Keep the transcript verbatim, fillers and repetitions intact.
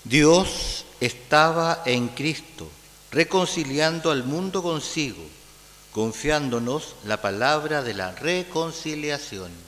Dios estaba en Cristo, reconciliando al mundo consigo, confiándonos la palabra de la reconciliación.